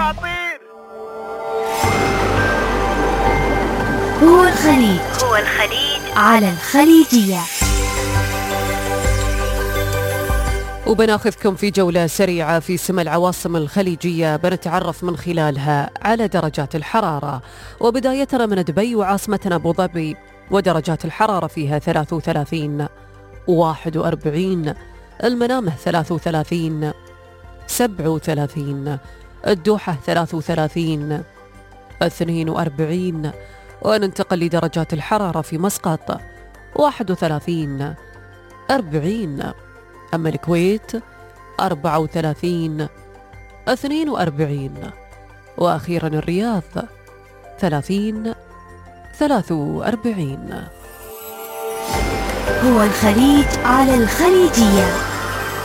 خطير. هو الخليج على الخليجية. وبناخذكم في جولة سريعة في سما العواصم الخليجية، بنتعرف من خلالها على درجات الحرارة. وبدايتنا من دبي وعاصمتنا أبو ظبي، ودرجات الحرارة فيها 33 41، المنامة 33 37، الدوحة 33 42. وننتقل لدرجات الحرارة في مسقط 31 40، أما الكويت 34 42، وأخيرا الرياض 30 43. هو الخليج على الخليجية.